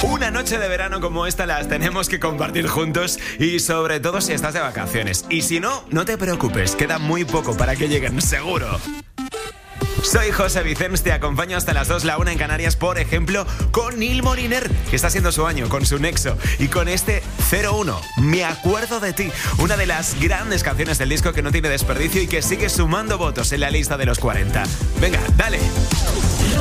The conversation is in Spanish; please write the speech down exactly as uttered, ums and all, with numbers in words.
Una noche de verano como esta las tenemos que compartir juntos y sobre todo si estás de vacaciones. Y si no, no te preocupes, queda muy poco para que lleguen, seguro. Soy José Vicens, te acompaño hasta las dos, la una en Canarias, por ejemplo, con Neil Moliner, que está haciendo su año con su Nexo, y con este cero uno, Me acuerdo de ti, una de las grandes canciones del disco que no tiene desperdicio y que sigue sumando votos en la lista de los cuarenta. Venga, dale.